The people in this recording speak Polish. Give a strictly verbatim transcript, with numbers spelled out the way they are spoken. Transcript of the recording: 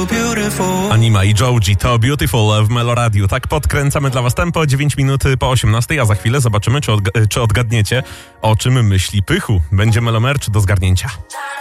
Anima i Joji to Beautiful w Meloradiu. Tak podkręcamy dla was tempo, dziewięć minut po osiemnastej, a za chwilę zobaczymy, czy, odga- czy odgadniecie, o czym myśli Pychu. Będzie Melomerch do zgarnięcia.